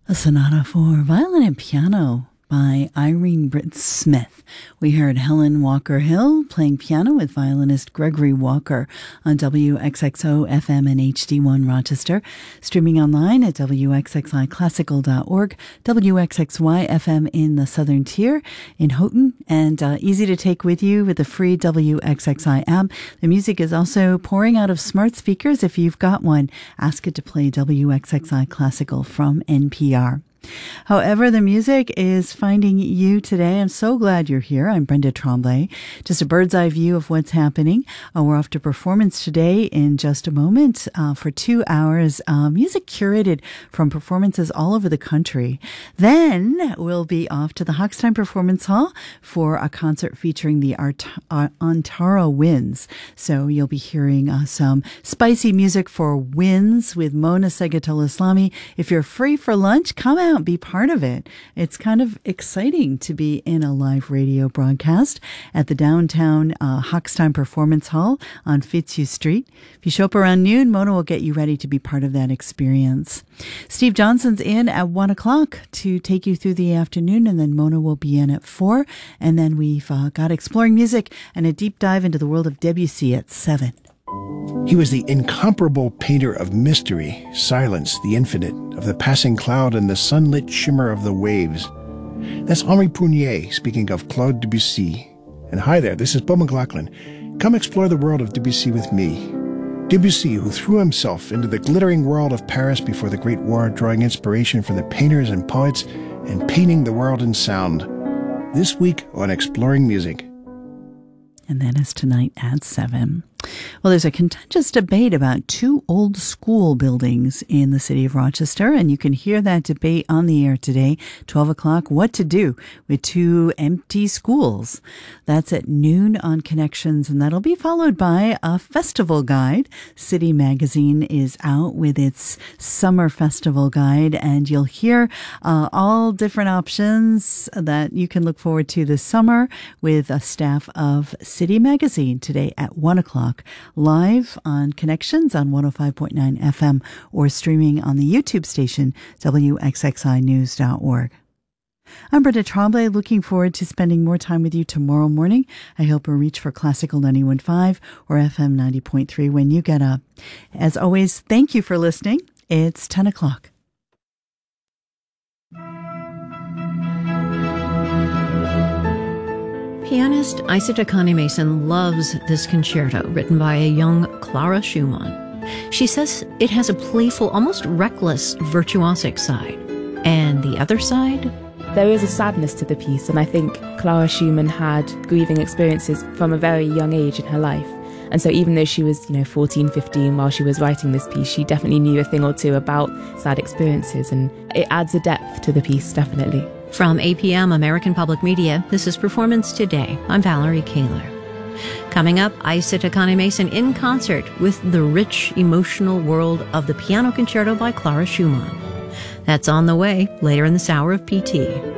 A sonata for violin and piano by Irene Britt Smith. We heard Helen Walker Hill playing piano with violinist Gregory Walker on WXXO FM and HD1 Rochester, streaming online at WXXIClassical.org, WXXY FM in the Southern Tier in Houghton, and easy to take with you with the free WXXI app. The music is also pouring out of smart speakers. If you've got one, ask it to play WXXI Classical from NPR. However, the music is finding you today. I'm so glad you're here. I'm Brenda Tremblay. Just a bird's eye view of what's happening. We're off to performance today in just a moment for 2 hours. Music curated from performances all over the country. Then we'll be off to the Hochstein Performance Hall for a concert featuring the Antara Winds. So you'll be hearing some spicy music for winds with Mona Segatola-Islami. If you're free for lunch, come out. Be part of it. It's kind of exciting to be in a live radio broadcast at the downtown Hochstein Performance Hall on Fitzhugh Street. If you show up around noon, Mona will get you ready to be part of that experience. Steve Johnson's in at 1 o'clock to take you through the afternoon, and then Mona will be in at 4. And then we've got Exploring Music and a deep dive into the world of Debussy at 7. He was the incomparable painter of mystery, silence, the infinite, of the passing cloud and the sunlit shimmer of the waves. That's Henri Prunier speaking of Claude Debussy. And hi there, this is Beau McLaughlin. Come explore the world of Debussy with me. Debussy, who threw himself into the glittering world of Paris before the Great War, drawing inspiration from the painters and poets and painting the world in sound. This week on Exploring Music. And that is tonight at 7. Well, there's a contentious debate about 2 old school buildings in the city of Rochester, and you can hear that debate on the air today, 12 o'clock, what to do with 2 empty schools. That's at noon on Connections, and that'll be followed by a festival guide. City Magazine is out with its summer festival guide, and you'll hear all different options that you can look forward to this summer with a staff of City Magazine today at 1 o'clock. Live on Connections on 105.9 FM or streaming on the YouTube station WXXInews.org. I'm Brenda Tremblay, looking forward to spending more time with you tomorrow morning. I hope you'll reach for Classical 91.5 or FM 90.3 when you get up. As always, thank you for listening. It's 10 o'clock. Pianist Isata Kane-Mason loves this concerto written by a young Clara Schumann. She says it has a playful, almost reckless, virtuosic side. And the other side? There is a sadness to the piece, and I think Clara Schumann had grieving experiences from a very young age in her life. And so even though she was, 14, 15 while she was writing this piece, she definitely knew a thing or two about sad experiences, and it adds a depth to the piece, definitely. From APM American Public Media, this is Performance Today. I'm Valerie Kaler. Coming up, Isata Kane-Mason in concert with the rich, emotional world of the piano concerto by Clara Schumann. That's on the way later in this hour of PT.